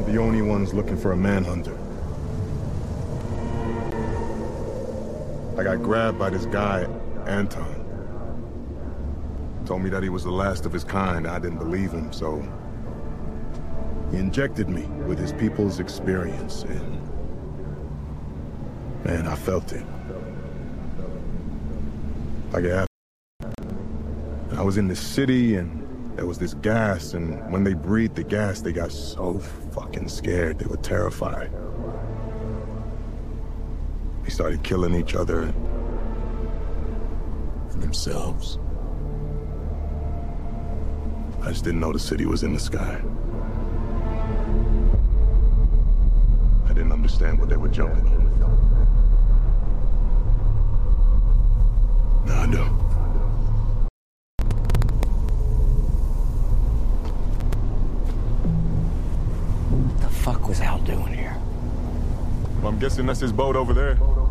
weren't the only ones looking for a manhunter. I got grabbed by this guy, Anton. Told me that he was the last of his kind. I didn't believe him, so he injected me with his people's experience, and man, I felt it. Like it happened. I was in the city, and there was this gas, and when they breathed the gas, they got so fucking scared. They were terrified. They started killing each other and themselves. I just didn't know the city was in the sky. I didn't understand what they were jumping on. Now I do. What the fuck was Al doing here? Well, I'm guessing that's his boat over there.